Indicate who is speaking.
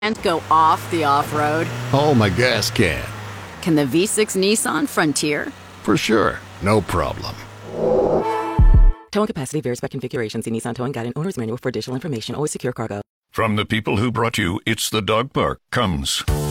Speaker 1: And go off the off-road?
Speaker 2: Oh, my gas can.
Speaker 1: Can the V6 Nissan Frontier?
Speaker 2: For sure. No problem.
Speaker 3: Towing capacity varies by configuration. See Nissan Towing Guide and Owner's Manual for additional information. Always secure cargo.
Speaker 4: From the people who brought you It's the Dog Park comes